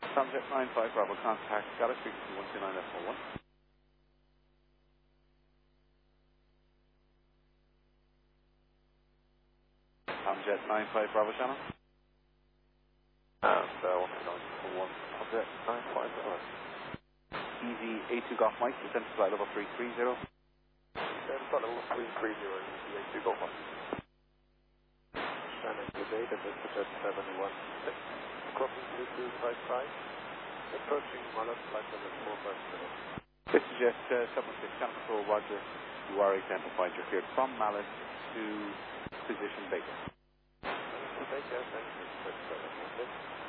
Tomjet 95 Bravo, contact Scottish frequency 129.1. Tomjet 95 Bravo channel. And 129.1. Tomjet 95 Bravo. Easy A2 Golf Mike, descent to flight level 330. Flight level 330, Easy A2 Golf Mike. Standing today, the Jet 716. Crossing 2255. Approaching Mallet, flight level 450. This is Jet 716, Channel Control, Roger. You are identified. You're cleared from Mallet to position Baker. Baker, thank you. Jet 716.